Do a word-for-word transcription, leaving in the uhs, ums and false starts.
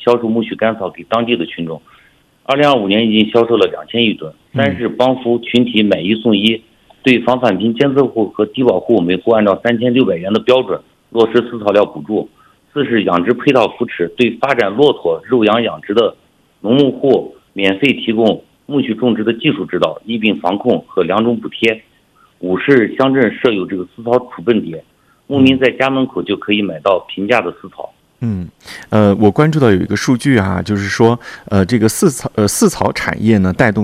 销售苜蓿干草给当地的群众。二零二五年已经销售了两千余吨。三是帮扶群体买一送一，对防返贫监测户和低保户每户按照三千六百元的标准落实饲草料补助。四是养殖配套扶持，对发展骆驼肉养养殖的农牧户免费提供苜蓿种植的技术指导、疫病防控和两种补贴。五是乡镇设有这个饲草储备点，牧民在家门口就可以买到平价的饲草。 嗯，呃，我关注到有一个数据啊，就是说，呃，这个饲草呃饲草产业呢带动